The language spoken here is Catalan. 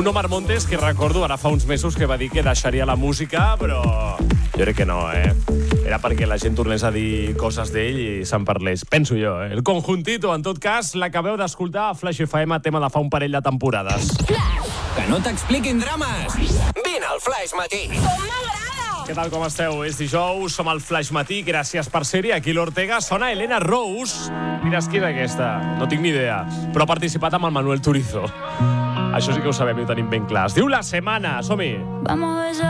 Un Omar Montes que recordo ara fa uns mesos que va dir que deixaria la música, però jo crec que no, Era perquè la gent tornés a dir coses d'ell i se'n parlés. Penso jo, El Conjuntito, en tot cas, l'acabeu d'escoltar a Flash FM, tema de fa un parell de temporades. Que no t'expliquin drames! Vine al Flash Matí! Què tal, com esteu? És dijous, som al Flash Matí, gràcies per ser-hi. Aquí l'Ortega, sona Elena Rose. Mires qui és aquesta? No tinc ni idea. Però ha participat amb el Manuel Turizo. Això sí que ho sabem i ho tenim ben clar. Es diu La Semana, som-hi! Vamos a besar.